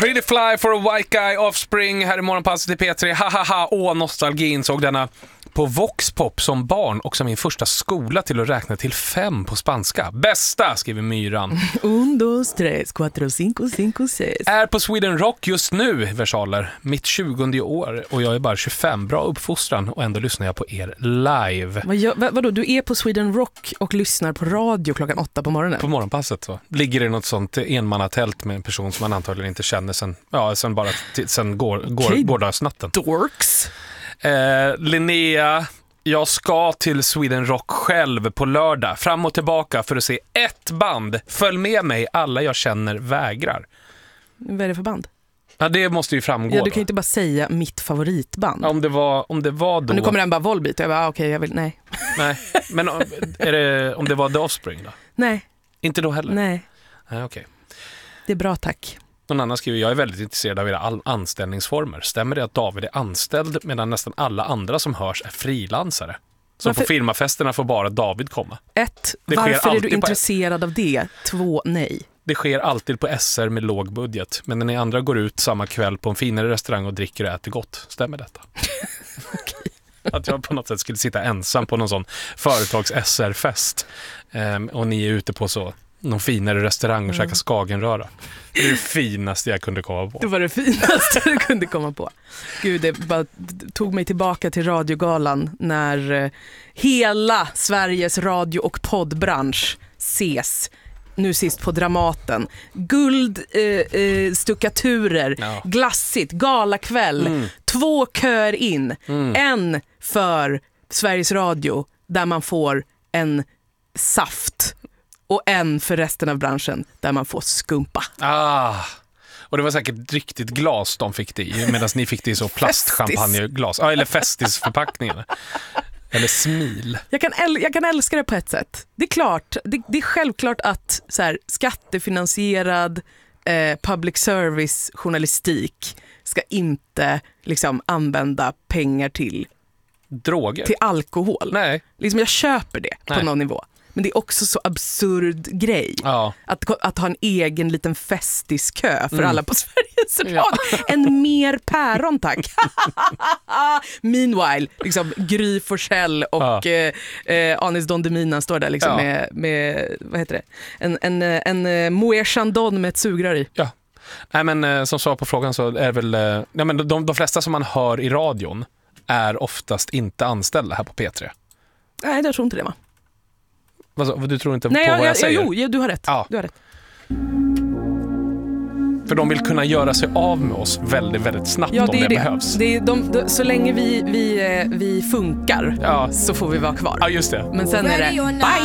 Pretty fly for a white guy, Offspring här i morgonpasset i P3. Hahaha, nostalgin såg denna på Voxpop som barn och som min första skola till att räkna till 5 på spanska. Bästa, skriver Myran. 1, 2, 3, 4, 5, 5, 6. Är på Sweden Rock just nu, versaler. Mitt 20:e år och jag är bara 25. Bra uppfostran och ändå lyssnar jag på er live. Vadå, du är på Sweden Rock och lyssnar på radio klockan 8 på morgonen? På morgonpasset så ligger det något sånt enmannatält med en person som man antagligen inte känner sen gårdagsnatten. Dorks. Linnea, jag ska till Sweden Rock själv på lördag. Fram och tillbaka för att se ett band. Följ med mig, alla jag känner vägrar. Vad är det för band? Ja, det måste ju framgå. Ja, du kan ju inte bara säga mitt favoritband. Ja, om det var då... Och nu kommer den bara Volbeat och jag bara, okej, jag vill, nej. Nej, men om det var The Offspring då? Nej. Inte då heller? Nej. Nej, okej. Det är bra, tack. Någon annan skriver, jag är väldigt intresserad av era anställningsformer. Stämmer det att David är anställd medan nästan alla andra som hörs är frilansare? Så på firmafesterna får bara David komma. 1. Varför är du intresserad av det? 2. Nej. Det sker alltid på SR med låg budget. Men när ni andra går ut samma kväll på en finare restaurang och dricker och äter gott. Stämmer detta? Okej. Att jag på något sätt skulle sitta ensam på någon sån företags-SR-fest. Och ni är ute på någon finare restaurang och käka skagenröra. Det är det finaste jag kunde komma på. Det var det finaste du kunde komma på. Gud, det bara tog mig tillbaka till radiogalan när hela Sveriges radio- och poddbransch ses. Nu sist på Dramaten. Stuckaturer, glassigt, galakväll. 2 kör in. En för Sveriges Radio där man får en saft. Och en för resten av branschen där man får skumpa. Och det var säkert riktigt glas de fick det i, medan ni fick det i så plastchampagneglas. Eller festisförpackningar. Eller smil. Jag kan älska det på ett sätt. Det är klart, det är självklart att så här, skattefinansierad public service journalistik ska inte liksom använda pengar till droger, till alkohol. Nej. Liksom jag köper det på någon nivå. Men det är också så absurd grej. Ja. Att ha en egen liten festiskö för alla på Sveriges Radio. En mer päron, tack. Meanwhile, liksom Gry Forssell och Anis Don Demina står där liksom med vad heter det? En Moët Chandon med ett sugrör i. Ja. Nej, men som svar på frågan så är väl men de flesta som man hör i radion är oftast inte anställda här på P3. Nej, jag tror inte det, va? Du tror inte på vad jag säger? Jo, du har rätt. Ja. Du har rätt. För de vill kunna göra sig av med oss väldigt, väldigt snabbt om det behövs. Det är så länge vi funkar så får vi vara kvar. Ja, just det. Men sen är det bye!